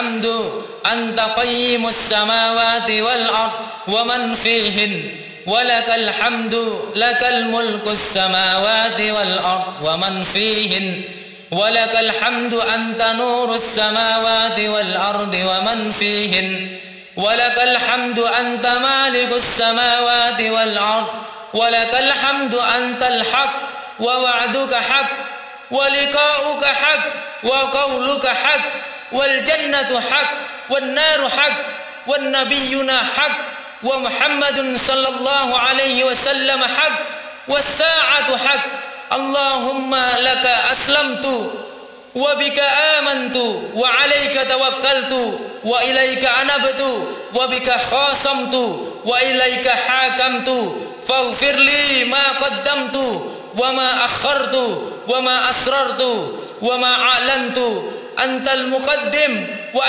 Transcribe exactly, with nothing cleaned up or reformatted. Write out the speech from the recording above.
الحمد أنت قيم السماوات والأرض ومن فيهن ولك الحمد لك الملك السماوات والأرض ومن فيهن ولك الحمد أنت نور السماوات والأرض ومن فيهن ولك الحمد أنت مالك السماوات والأرض ولك الحمد أنت الحق ووعدك حق ولقاؤك حق وقولك حق والجنة حق والنار حق والنبينا حق ومحمد صلى الله عليه وسلم حق والساعة حق. اللهم لك أسلمت وبك آمنت وعليك توكلت وإليك أنبت وبك خاصمت وإليك حاكمت فاغفر لي ما قدمت وما أخرت وما أسررت وما أعلنت أنت المقدم وأنت